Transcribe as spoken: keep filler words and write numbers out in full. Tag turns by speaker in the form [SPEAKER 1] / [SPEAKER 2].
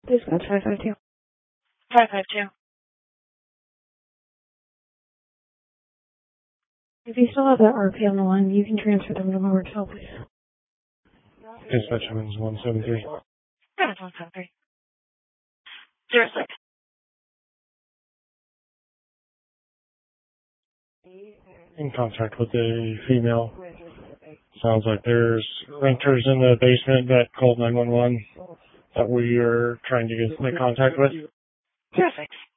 [SPEAKER 1] Dispatch five five two.
[SPEAKER 2] five five two.
[SPEAKER 1] If you still have that R P on the line, you can transfer them to Howard Hill, please.
[SPEAKER 3] Dispatch Evans one seven three.
[SPEAKER 2] Evans one seven three. Zero six.
[SPEAKER 3] In contact with the female. Sounds like there's renters in the basement that called nine one one that we are trying to get make contact with.
[SPEAKER 2] Zero six.